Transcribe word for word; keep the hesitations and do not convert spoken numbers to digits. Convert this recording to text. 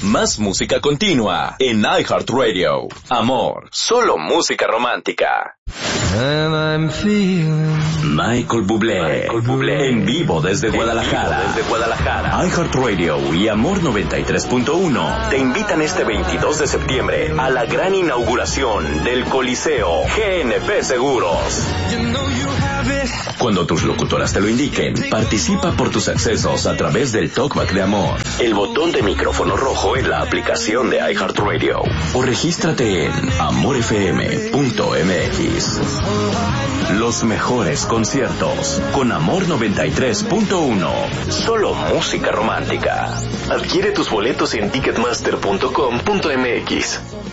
Más música continua en iHeartRadio. Amor, solo música romántica. Michael Bublé, Michael Bublé, en vivo desde en Guadalajara. Vivo desde Guadalajara. iHeartRadio y Amor noventa y tres punto uno te invitan este veintidós de septiembre a la gran inauguración del Coliseo G N P Seguros. Cuando tus locutoras te lo indiquen, participa por tus accesos a través del Talkback de Amor, el botón de micrófono rojo en la aplicación de iHeartRadio, o regístrate en amor f m punto m x. Los mejores conciertos con Amor noventa y tres punto uno. Solo música romántica. Adquiere tus boletos en ticketmaster punto com punto m x.